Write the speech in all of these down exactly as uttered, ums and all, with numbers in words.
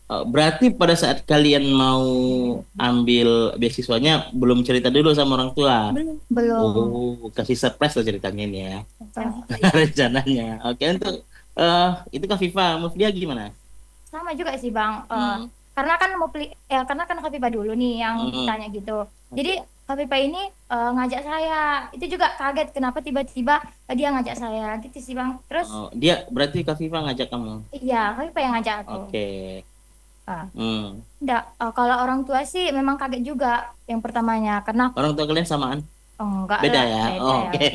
Eh, berarti pada saat kalian mau ambil beasiswanya belum cerita dulu sama orang tua. Belum. Belum. Oh, kasih surprise lah ceritanya ini ya. Betul. Rencananya. Oke, untuk eh itu Kak Viva, Mufdia gimana? Sama juga sih Bang. Eh, Hmm. karena kan mau peli- ya karena kan Khafifa dulu nih yang Hmm. tanya gitu. Jadi Khafifa ini eh, ngajak saya. Itu juga kaget kenapa tiba-tiba dia ngajak saya gitu sih Bang. Terus Oh, dia berarti Kak Viva ngajak kamu. iya Khafifa yang ngajak aku. Oke. Ah, Hmm. enggak, eh, kalau orang tua sih memang kaget juga yang pertamanya karena Orang tua kalian samaan? oh, enggak Beda lah, ya? beda Oh, ya. oke.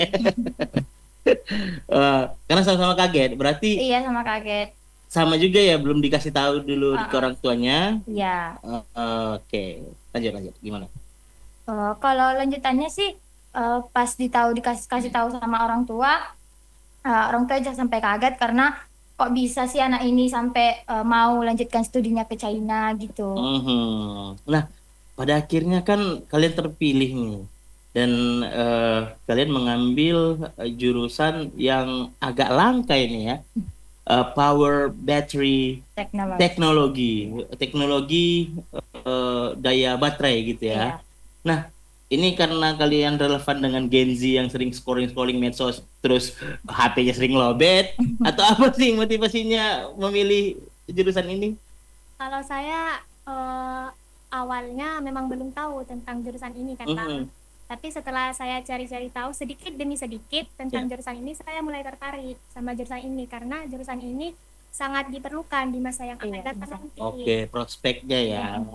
Eh, karena sama-sama kaget. Berarti Iya sama kaget. sama juga ya, belum dikasih tahu dulu Ah, ke orang tuanya. iya. Eh, eh, oke. Lanjut lanjut. Gimana? Eh, kalau lanjutannya sih eh, pas ditahu dikasih kasih tahu sama orang tua, eh, orang tua aja sampai kaget karena kok bisa sih anak ini sampai eh, mau lanjutkan studinya ke China gitu. Mhm. Nah, pada akhirnya kan kalian terpilih nih, dan eh, kalian mengambil eh, jurusan yang agak langka ini ya, eh, power battery Teknologi. teknologi, teknologi eh, daya baterai gitu ya. Iya. Nah, ini karena kalian relevan dengan Gen Z yang sering scrolling-scrolling medsos, terus H P-nya sering lowbat, atau apa sih motivasinya memilih jurusan ini? Kalau saya eh, awalnya memang belum tahu tentang jurusan ini kan Bang. Mhm. Tapi setelah saya cari-cari tahu sedikit demi sedikit tentang Ya. jurusan ini, saya mulai tertarik sama jurusan ini karena jurusan ini sangat diperlukan di masa yang akan Iya, datang bisa. nanti. Oke, prospeknya ya. Iya.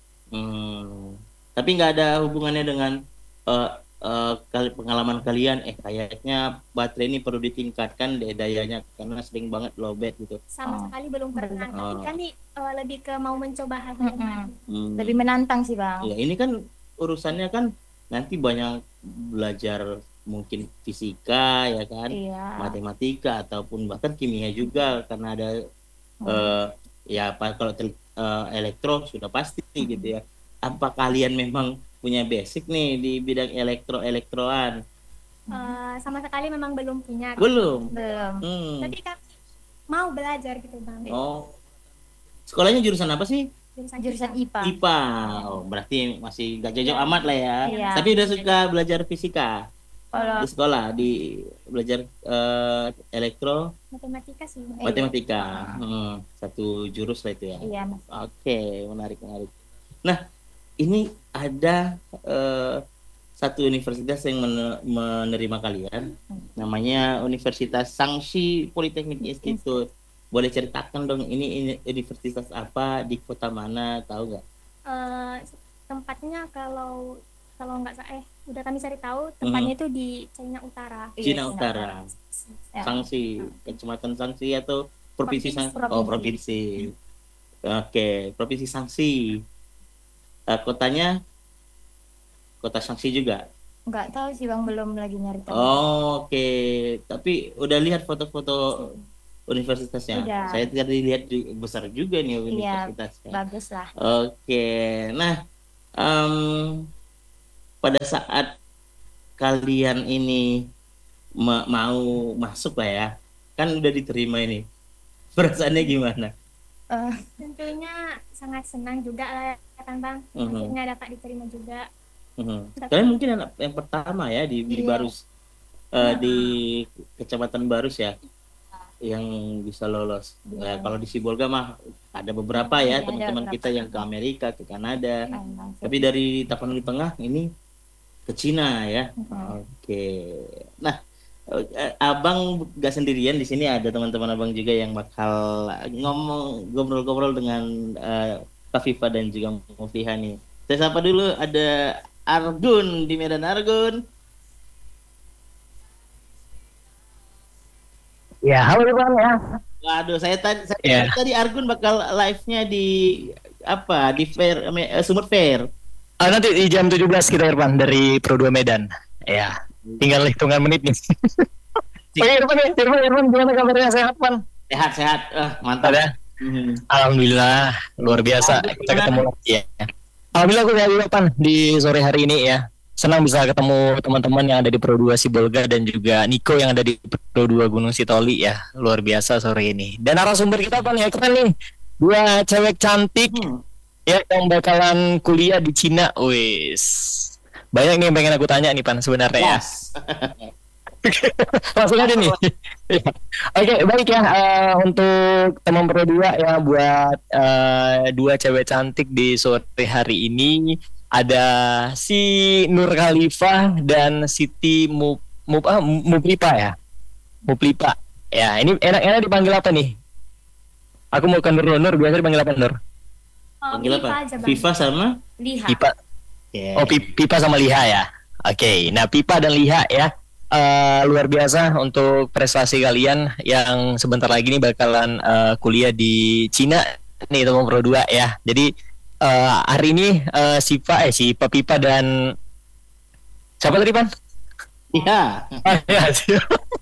Hmm. Tapi nggak ada hubungannya dengan eh, eh, kali- pengalaman kalian. Eh, kayaknya baterai ini perlu ditingkatkan deh dayanya karena sering banget lowbat gitu. Sama Oh, sekali belum pernah. belum. Tapi Oh. kami eh, lebih ke mau mencoba hal yang Mm-mm. baru. Hmm. Lebih menantang sih Bang. Ya, ini kan urusannya kan nanti banyak belajar mungkin fisika ya kan, Iya. matematika ataupun bahkan kimia juga karena ada eh, ya apa kalau tel- eh, elektro sudah pasti gitu ya. Apa kalian memang punya basic nih di bidang elektro-elektroan? Eh, sama sekali memang belum punya. Belum. Belum. Hmm. Tapi kami mau belajar gitu Bang. Oh. Sekolahnya jurusan apa sih? Jurusan Jurusan kita. I P A. I P A. Oh, berarti masih gak jauh Iya. amat lah ya. Iya. Tapi udah suka belajar fisika Kalau di sekolah, di belajar eh, elektro, Matematika sih. Iya. matematika. Hmm, satu jurus lah itu ya. iya Mas. Oke, menarik menarik. Nah, ini ada eh, satu universitas yang men- menerima kalian, namanya Universitas Sangsi Politeknik Institute. Boleh ceritakan dong ini, ini universitas apa, di kota mana, tahu nggak? Eh, tempatnya kalau kalau nggak sa- eh udah kami cari tahu tempatnya itu di China Utara. Iya, Cina Cina Utara. Ya. Sangsi, Kecamatan Sangsi atau Provinsi Sangsi? Provinsi. Oh, provinsi. Oke, Provinsi Sangsi. Eh, kotanya Kota Sangsi juga. Nggak tahu sih Bang, belum lagi nyari tahu. Oh, oke, tapi udah lihat foto-foto universitasnya. Udah. Saya tadi lihat ju- besar juga nih Iya, universitasnya. bagus lah. Oke, nah em, pada saat kalian ini ma- mau masuk lah ya, kan udah diterima ini, perasaannya gimana? Eh, Tentunya sangat senang juga lah ya kan Bang. Mhm. Akhirnya dapat diterima juga. Mhm. Kalian mungkin anak yang pertama ya di, di Iya. Barus, eh, di Kecamatan Barus ya, yang bisa lolos. Iya. Nah, kalau di Sibolga mah ada beberapa ya Iya, ada teman-teman beberapa. kita yang ke Amerika, ke Kanada. Emang. Tapi dari Tapanuli Tengah ini ke Cina ya. Mhm. Oke. Nah, eh, abang gak sendirian di sini, ada teman-teman abang juga yang bakal ngomong ngobrol-ngobrol dengan eh, Kak Viva dan juga Mufiha nih. Saya sapa dulu, ada Argun di Medan. Argun. Ya, halo Bang ya. Waduh, saya tadi saya Iya. tadi Argun bakal live-nya di apa? Di Fair eh, Sumut Fair. Ah, nanti di jam tujuh belas kita Irfan dari Pro dua Medan. Ya, tinggal hitungan menit nih. Oh iya, Irfan, ya. Irfan, Irfan, gimana kabarnya? Sehat, Pan? Sehat-sehat. Eh, mantap. Ada? Hmm. Alhamdulillah, luar biasa. Kita ketemu lagi ya. Alhamdulillah aku sehat juga, Pan, di sore hari ini ya. Senang bisa ketemu teman-teman yang ada di Pro dua Sibolga dan juga Niko yang ada di Pro dua Gunung Sitoli ya. Luar biasa sore ini. Dan narasumber kita, Pan, ya keren nih. dua cewek cantik Hmm. ya yang bakalan kuliah di Cina. Wis. Banyak nih yang pengen aku tanya nih Pan sebenarnya ya. Yes. Langsung aja nih. Ya. Oke, baik ya eh, untuk teman berdua ya buat eh, dua cewek cantik di sore hari ini ada si Nur Khalifah dan Siti Mu Mu ah, Muplipa ya. Muplipa. Ya, ini enak-enak dipanggil apa nih? Aku mau ke Nur Nur, biasa dipanggil apa Nur? Oh, Panggil Pipa apa? aja, Bang. Viva sama? Lihat. Pipa. Yeah. Oh, Pi- Pipa sama Liha ya. Oke, nah Pipa dan Liha ya. eh, luar biasa untuk prestasi kalian yang sebentar lagi nih bakalan eh, kuliah di Cina nih teman Pro dua ya. Jadi eh, hari ini eh, Siva eh si Pipa dan siapa tadi Pan? Iya. Ah, ya, si-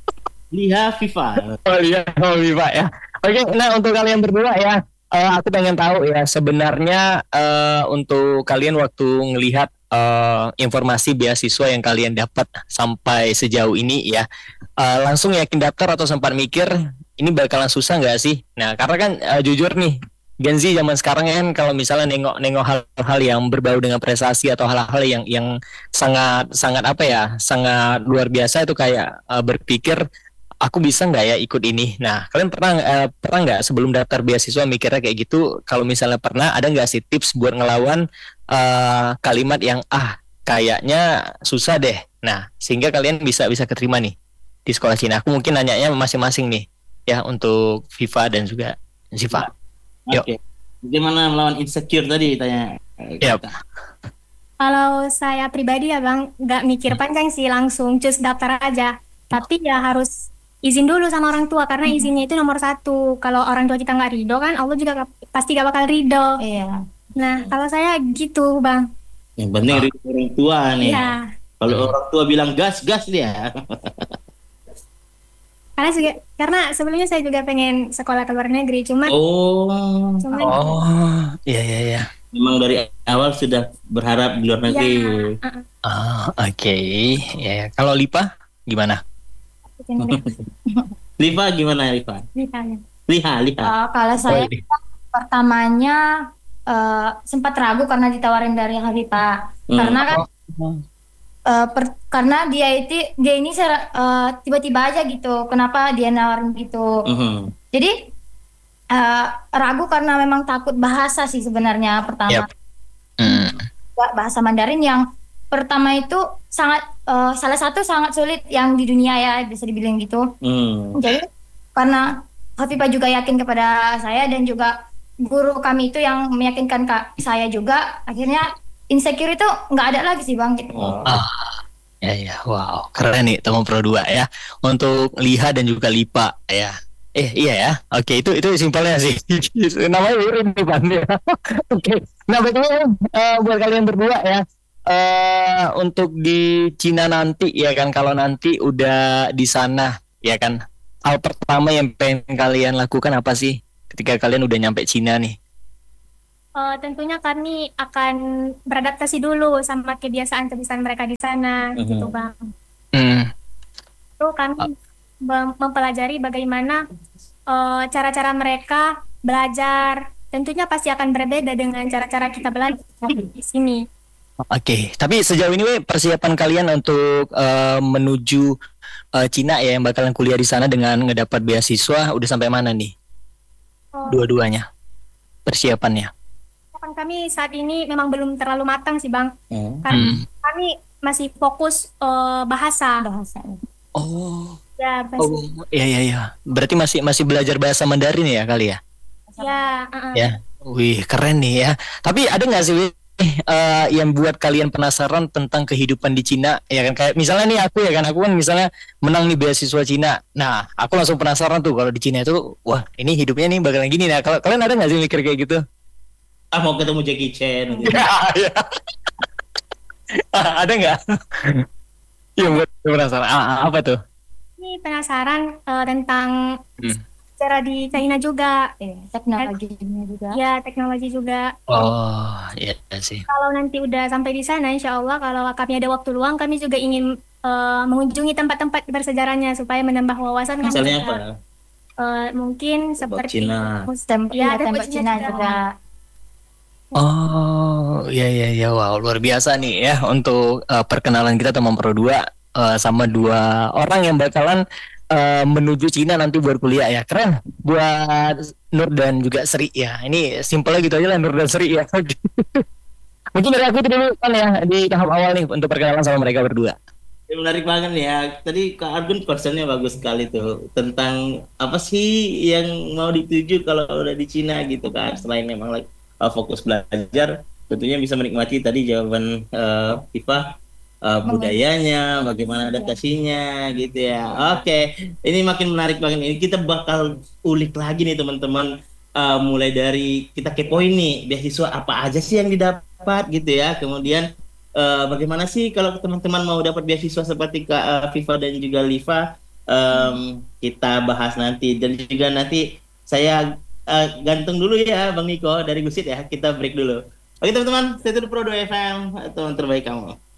Liha Viva. Oh iya, oh Pipa ya. Oke, nah untuk kalian berdua ya, eh, aku pengen tahu ya sebenarnya eh, untuk kalian waktu ngelihat eh, informasi beasiswa yang kalian dapat sampai sejauh ini ya, eh, langsung yakin daftar atau sempat mikir ini bakalan susah nggak sih? Nah, karena kan eh, jujur nih, Gen Z zaman sekarang kan kalau misalnya nengok-nengok hal-hal yang berbau dengan prestasi atau hal-hal yang yang sangat sangat apa ya, sangat luar biasa itu kayak eh, berpikir aku bisa nggak ya ikut ini? Nah, kalian pernah eh, pernah nggak sebelum daftar beasiswa mikirnya kayak gitu? Kalau misalnya pernah, ada nggak sih tips buat ngelawan eh, kalimat yang ah kayaknya susah deh. Nah, sehingga kalian bisa bisa keterima nih di sekolah Cina. Aku mungkin nanyanya masing-masing nih ya untuk Viva dan juga Ziva. Yuk. Oke. Bagaimana melawan insecure tadi tanya? Yap. Kalau saya pribadi ya Bang, nggak mikir panjang sih, langsung cus daftar aja. Tapi ya harus izin dulu sama orang tua, karena izinnya itu nomor satu. Kalau orang tua kita nggak ridho kan, Allah juga gak- pasti gak bakal ridho. Iya. Nah, kalau saya gitu Bang. Yang penting dari orang tua nih. Iya. Kalau orang tua bilang gas, gas dia. Karena juga, karena sebelumnya saya juga pengen sekolah ke luar negeri, cuman Oh, cuman Oh, iya iya iya. memang dari awal sudah berharap di luar negeri. ya, uh-uh. Ah, oke. Ya, ya. Kalau Lipa gimana? Liva gimana Liva? Misalnya. Liha, Liha. Eh, kalau saya Oh, ini. pertamanya eh, sempat ragu karena ditawarin dari Hafifa. Hmm. Karena kan eh, per- karena dia itu dia ini ser- eh, tiba-tiba aja gitu. Kenapa dia nawarin gitu? Mhm. Jadi eh, ragu karena memang takut bahasa sih sebenarnya pertama. Yap. Hmm. Ba- Bahasa Mandarin yang pertama itu sangat eh, salah satu sangat sulit yang di dunia ya, bisa dibilang gitu. Hmm. Jadi karena Hafifah juga yakin kepada saya dan juga guru kami itu yang meyakinkan kak saya juga, akhirnya insecure itu nggak ada lagi sih Bang gitu. Oh. Ah, ya ya, wow, keren nih teman Pro dua ya. Untuk Liha dan juga Lipa ya. Eh iya ya, oke itu itu simpelnya sih. Namanya mirip nih Pan ya. Oke, nah bagaimana eh, buat kalian berdua ya, eh untuk di Cina nanti ya kan, kalau nanti udah di sana ya kan, hal pertama yang pengen kalian lakukan apa sih ketika kalian udah nyampe Cina nih? Eh, tentunya kami akan beradaptasi dulu sama kebiasaan-kebiasaan mereka di sana, Mhm. gitu Bang. Hmm, Itu kami mem- mempelajari bagaimana eh, cara-cara mereka belajar. Tentunya pasti akan berbeda dengan cara-cara kita belajar di sini. Oke, tapi sejauh ini weh, persiapan kalian untuk eh, menuju eh, Cina ya yang bakalan kuliah di sana dengan ngedapat beasiswa udah sampai mana nih Oh, dua-duanya persiapannya? kan kami saat ini memang belum terlalu matang sih Bang, Hmm. karena Hmm. kami masih fokus eh, bahasa. Bahasa. Oh, Ya, bahasa. oh, iya iya iya. Berarti masih masih belajar bahasa Mandarin ya kali ya? Ya, uh-uh. Ya, wih keren nih ya. Tapi ada nggak sih weh, eh, yang buat kalian penasaran tentang kehidupan di Cina ya kan? Kayak misalnya nih aku ya kan, aku kan misalnya menang nih beasiswa Cina. Nah, aku langsung penasaran tuh kalau di Cina itu, wah ini hidupnya nih bakalan gini. Nah, kalau kalian ada nggak sih mikir kayak gitu? Ah, mau ketemu Jackie Chan. Gitu. Ya, ya. Ada nggak? Iya buat penasaran. Ah, apa tuh? Ini penasaran eh, tentang Hmm. cara di China juga. Eh, teknologinya juga. Ya, teknologi juga. Oh, iya sih. Kalau nanti udah sampai di sana, insya Allah kalau kami ada waktu luang, kami juga ingin eh, mengunjungi tempat-tempat bersejarahnya supaya menambah wawasan kami Misalnya juga. apa? Eh, mungkin seperti Cina. Tem- Ya, ya, ada tembok tembok Cina Cina juga. Oh, iya iya iya, wow, luar biasa nih ya untuk eh, perkenalan kita teman Pro dua eh, sama dua orang yang bakalan eh, menuju Cina nanti buat kuliah ya. Keren buat Nur dan juga Sri ya. Ini simpelnya gitu aja lah, Nur dan Sri ya. Mungkin dari aku itu dulu kan ya di tahap awal nih untuk perkenalan sama mereka berdua. Ya, menarik banget ya. Tadi Kak Argun concernnya bagus sekali tuh tentang apa sih yang mau dituju kalau udah di Cina gitu kan. Selain memang like, uh, fokus belajar, tentunya bisa menikmati tadi jawaban uh, Iva uh, budayanya, bagaimana adaptasinya gitu ya. Oke, ini makin menarik banget. Ini kita bakal ulik lagi nih teman-teman. Uh, mulai dari kita kepoin nih beasiswa apa aja sih yang didapat gitu ya. Kemudian Eh, bagaimana sih kalau teman-teman mau dapat beasiswa seperti Kak eh, Viva dan juga Liva, em, kita bahas nanti. Dan juga nanti saya eh, gantung dulu ya Bang Niko dari Gusit ya, kita break dulu. Oke teman-teman, stay tune Pro dua F M, teman terbaik kamu.